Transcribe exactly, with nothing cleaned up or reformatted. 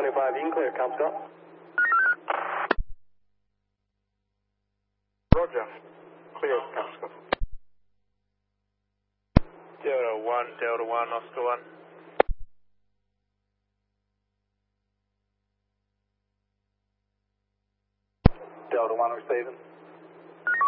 twenty-five, you can clear, com Scott. Roger. Clear, com Scott. Delta one, Delta one, Oscar one. Delta one receiving.